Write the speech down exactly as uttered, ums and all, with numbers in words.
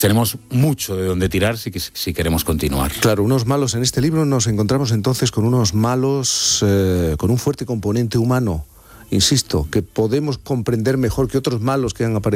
tenemos mucho de donde tirar si, si queremos continuar. Claro, unos malos. En este libro nos encontramos entonces con unos malos, eh, con un fuerte componente humano, insisto, que podemos comprender mejor que otros malos que han aparecido